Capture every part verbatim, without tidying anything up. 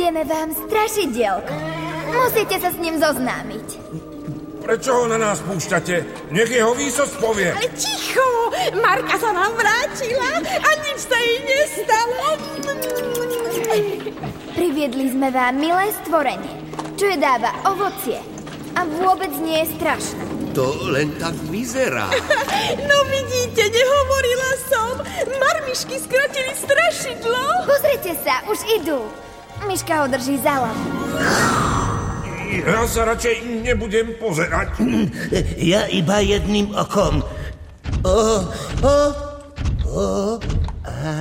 Prinesieme vám strašidielko. Musíte sa s ním zoznámiť. Prečo ho na nás púšťate? Nech jeho výsosť povie. Ale ticho! Marka sa nám vrátila a nič sa jej nestalo. Priviedli sme vám milé stvorenie, čo je dáva ovocie a vôbec nie je strašné. To len tak vyzerá. No vidíte, nehovorila som. Marmišky skratili strašidlo. Pozrite sa, už idú. Miška ho drží za hlavu. Ja sa radšej nebudem pozerať. Ja iba jedným okom. O, o, o, a...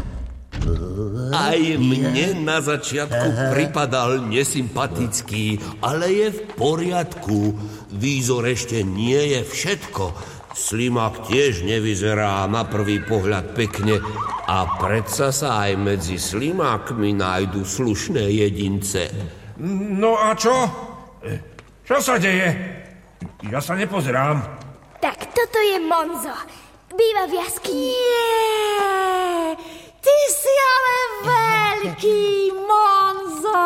Aj mne na začiatku pripadal nesympatický, ale je v poriadku. Výzor ešte nie je všetko. Slimák tiež nevyzerá na prvý pohľad pekne a predsa sa aj medzi slimákmi nájdu slušné jedince. No a čo? Čo sa deje? Ja sa nepozerám. Tak toto je Monzo. Býva v jaskyni. Nie, ty si ale veľký, Monzo.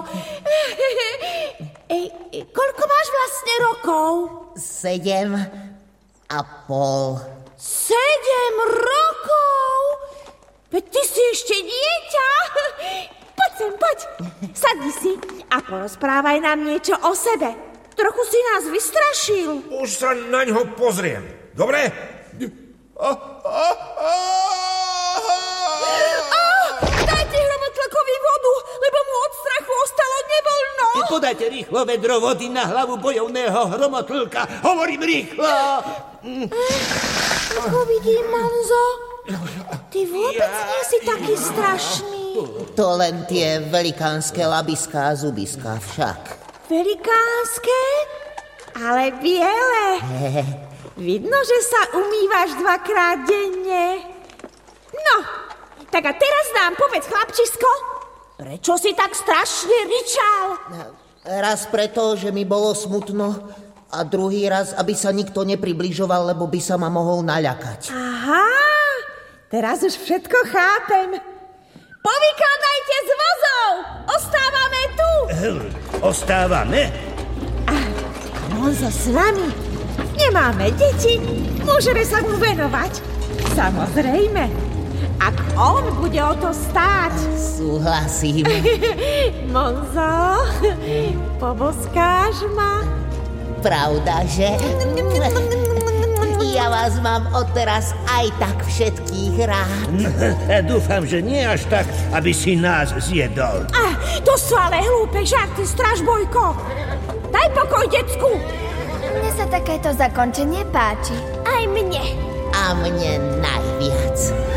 Ej, koľko máš vlastne rokov? Sedem a pol. Sedem rokov? Veď ty si ešte dieťa. Poď sem, poď. Sadni si a porozprávaj nám niečo o sebe. Trochu si nás vystrašil. Už sa na ňo pozriem. Dobre? Oh, dajte hromotlakovi vodu, lebo mu od strachu ostalo nevoľno. Podajte rýchlo vedro vody na hlavu bojovného hromotlka. Hovorím rýchlo. Ako vidím, Monzo, ty vôbec nie si taký strašný. To len tie velikánske labiská a zubiská však. Velikánske? Ale biele. Vidno, že sa umývaš dvakrát denne. No, tak a teraz nám povedz, chlapčisko, prečo si tak strašne ričal? Raz preto, že mi bolo smutno a druhý raz, aby sa nikto nepribližoval, lebo by sa ma mohol naľakať. Aha, teraz už všetko chápem. Povykladajte z vozov! Ostávame tu! Ostávame? A Monzo s nami. Nemáme deti, môžeme sa mu venovať. Samozrejme, ak on bude o to stáť. Súhlasím. Monzo, poboskáš ma? Pravda, že? Ja vás mám odteraz aj tak všetkých rád. Dúfam, že nie až tak, aby si nás zjedol. Ah, to sú ale hlúpe žarty, Stražbojko. Daj pokoj, decku. Mne sa takéto zakončenie páči. Aj mne. A mne najviac.